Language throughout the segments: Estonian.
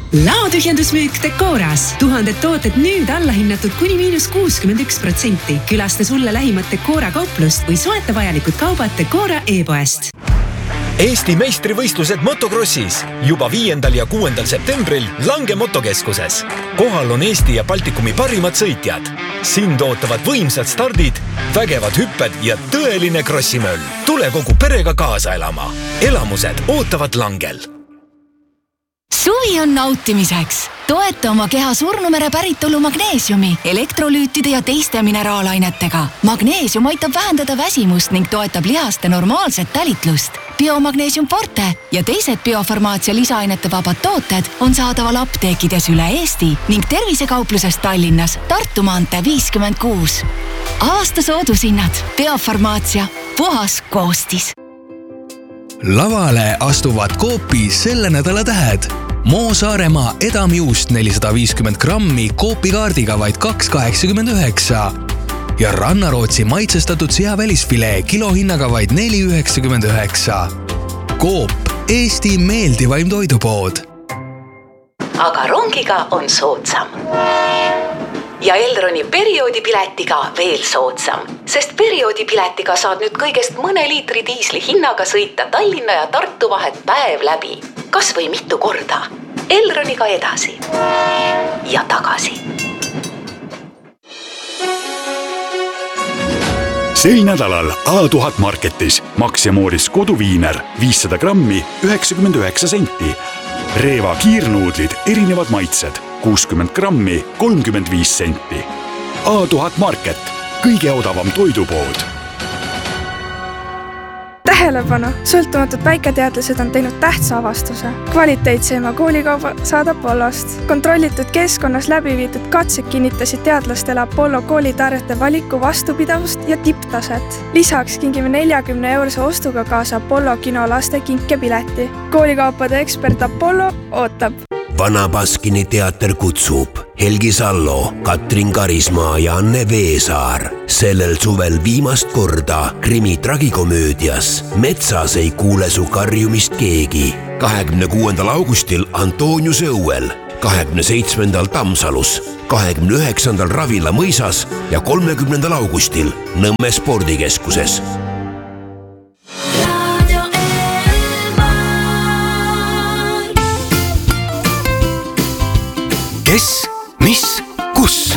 Laotühjendusmüük Decoras. 1000 tooted nüüd allahinnatud kuni –61%. Külasta sulle lähimat Decora kauplust või soeta vajalikud kaubad Decora e-poest. Eesti meistrivõistlused motocrossis juba 5. ja 6. septembril Lange motokeskuses. Kohal on Eesti ja Baltikumi parimad sõitjad. Sind ootavad võimsad stardid, vägevad hüpped ja tõeline krossimöll. Tule kogu perega kaasa elama. Elamused ootavad Langel. Suvi on nautimiseks. Toeta oma keha Surnumere päritolu magneesiumi, elektrolüütide ja teiste mineraalainetega. Magneesium aitab vähendada väsimust ning toetab lihaste normaalset tälitlust. Biomagneesium Forte ja teised biofarmaatsia lisaainete vabad tooted on saadaval apteekides üle Eesti ning tervisekaupluses Tallinnas Tartu maantee 56. Aasta soodushinnad. Biofarmaatsia. Puhas koostis. Lavale astuvad Coopi selle nädala tähed. Moo Saaremaa edamjuust 450 grammi Coopi kaardiga vaid 2,89 ja Rannarootsi maitsestatud seavälisfilee kilohinnaga vaid 4,99. Coop, Eesti meeldivaim toidupood. Aga rongiga on soodsam. Ja Elroni perioodipiletiga veel soodsam, sest perioodipiletiga saad nüüd kõigest mõne liitri diisli hinnaga sõita Tallinna ja Tartu vahet päev läbi. Kas või mitu korda. Elroniga edasi ja tagasi. Sel nädalal A1000 Marketis Max ja Mooris koduviiner 500 grammi 99 senti. Reeva kiirnuudlid erinevad maitsed 60 grammi 35 senti. A1000 Market, kõige odavam toidupood. Tähelepanu! Sõltumatud väiketeadlased on teinud tähtsa avastuse. Kvaliteetseima koolikauba saad Apollost. Kontrollitud keskkonnas läbi viidud katsed kinnitasid teadlastele Apollo koolitarjete valiku vastupidavust ja tipptaset. Lisaks kingime 40 € ostuga kaasa Apollo kino laste kinkepileti. Koolikaupade ekspert Apollo ootab. Vana Baskini teater kutsub Helgi Sallo, Katrin Karismaa ja Anne Veesaar. Sellel suvel viimast korda krimi tragikomöödias Metsas ei kuule su karjumist keegi. 26. augustil Antoniuse õuel, 27. Tammsalus, 29. Ravila mõisas ja 30. augustil Nõmme spordikeskuses. Kes, mis, kus?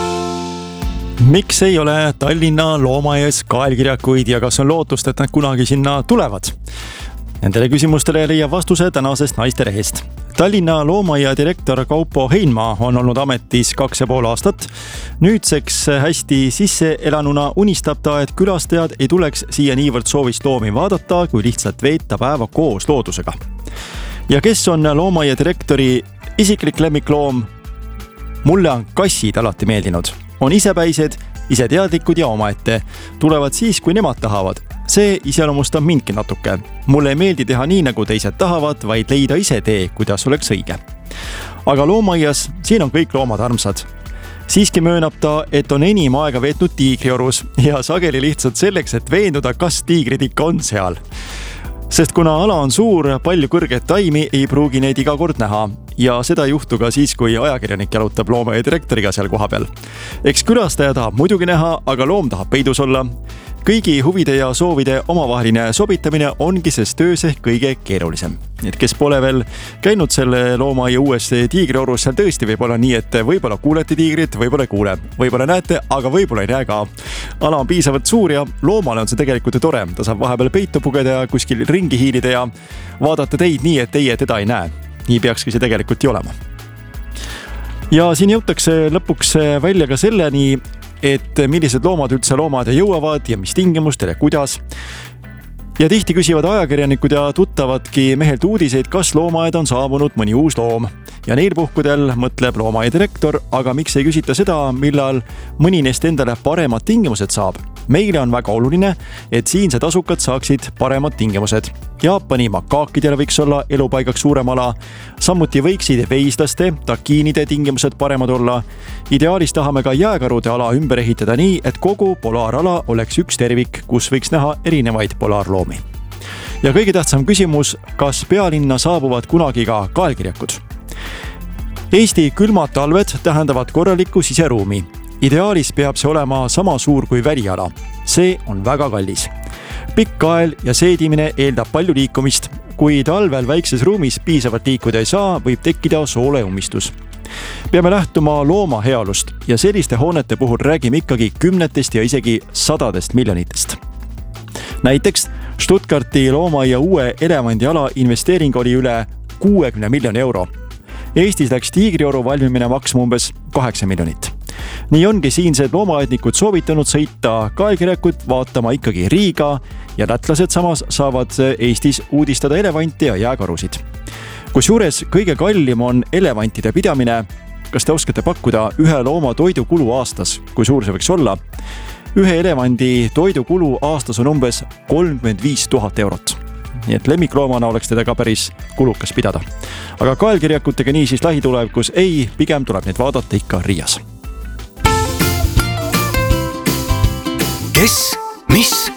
Miks ei ole Tallinna loomaaias kaelkirjakuid ja kas on lootust, et nad kunagi sinna tulevad? Nendele küsimustele leiab vastuse tänasest Naisterehest. Tallinna loomaaia direktor Kaupo Heinmaa on olnud ametis 2,5 aastat. Nüüdseks hästi sisse elanuna unistab ta, et külastajad ei tuleks siia niivõrd soovist loomi vaadata, kui lihtsalt veeta päeva koos loodusega. Ja kes on loomaaia direktori isiklik lemmikloom? Mulle on kassid alati meeldinud. On isepäised, iseteadlikud ja omaette. Tulevad siis, kui nemad tahavad. See iseloomustab mindki natuke. Mulle ei meeldi teha nii, nagu teised tahavad, vaid leida ise tee, kuidas oleks õige. Aga loomaias siin on kõik loomad armsad. Siiski möönab ta, et on enim aega veetnud tiigriorus ja sageli lihtsalt selleks, et veenduda, kas tiigrid ikka on seal. Sest kuna ala on suur, palju kõrget taimi ei pruugi neid iga kord näha ja seda ei juhtu ka siis, kui ajakirjanik jalutab loomaaia direktoriga seal koha peal. Eks külastaja tahab muidugi näha, aga loom tahab peidus olla. Kõigi huvide ja soovide omavaheline sobitamine ongi selles töös ehk kõige keerulisem. Nii et kes pole veel käinud selle loomaaia uues tiigriorus, seal tõesti võib olla nii, et võib-olla kuulete tiigrit, võib-olla ei kuule. Võib-olla näete, aga võib-olla ei näe ka. Ala on piisavalt suur ja loomale on see tegelikult ju tore. Ta saab vahepeal peitu pugeda ja kuskil ringi hiilida ja vaadata teid nii, et teie teda ei näe. Nii peakski see tegelikult ju olema. Ja siin jõutakse lõpuks välja ka selleni, et millised loomad üldse loomad jõuavad ja mis tingimustel ja kuidas. Ja tihti küsivad ajakirjanikud ja tuttavadki mehelt uudiseid, kas loomaaed on saabunud mõni uus loom. Ja neil puhkudel mõtleb loomaaia direktor, aga miks ei küsita seda, millal mõni neist endale paremad tingimused saab. Meile on väga oluline, et siinsed asukad saaksid paremad tingimused. Jaapani makaakidele võiks olla elupaigaks suurem ala. Samuti võiksid veislaste, takiinide tingimused paremad olla. Ideaalis tahame ka jääkarude ala ümber ehitada nii, et kogu polaarala oleks üks tervik, kus võiks näha erinevaid polaarloomi. Ja kõige tähtsam küsimus, kas pealinna saabuvad kunagi ka kaelkirjakud? Eesti külmad talved tähendavad korralikku siseruumi. Ideaalis peab see olema sama suur kui väliala. See on väga kallis. Pikk kael ja seedimine eeldab palju liikumist. Kui talvel väikses ruumis piisavalt liikuda ei saa, võib tekkida sooleumistus. Peame lähtuma looma heaolust ja selliste hoonete puhul räägime ikkagi 10 ja isegi 100 miljonitest. Näiteks Stuttgarti loomaaia uue elevandiala investeering oli üle 60 miljoni euro. Eestis läks tiigrioru valmimine maksma umbes 8 miljonit. Nii ongi siinsed loomaaednikud soovitanud sõita kaelkirjakut vaatama ikkagi Riiga ja lätlased samas saavad Eestis uudistada elevanti ja jääkarusid. Kusjuures kõige kallim on elevantide pidamine. Kas te oskate pakkuda ühe looma toidukulu aastas, kui suur see võiks olla? Ühe elevandi toidukulu aastas on umbes 35 000 eurot. Nii et lemmikloomana oleks teda ka päris kulukas pidada. Aga kaelkirjakutega nii siis lähitulevikus ei, pigem tuleb neid vaadata ikka Riias. Kes, mis